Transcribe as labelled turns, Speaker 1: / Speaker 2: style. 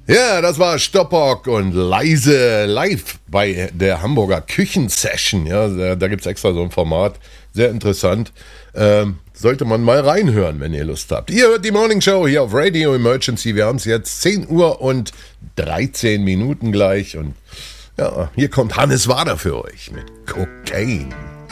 Speaker 1: Ja, das war Stoppock und Leise live bei der Hamburger Küchensession. Ja, da gibt es extra so ein Format. Sehr interessant. Sollte man mal reinhören, wenn ihr Lust habt. Ihr hört die Morning Show hier auf Radio Emergency. Wir haben es jetzt 10 Uhr und 13 Minuten gleich. Und ja, hier kommt Hannes Wader für euch mit Cocaine.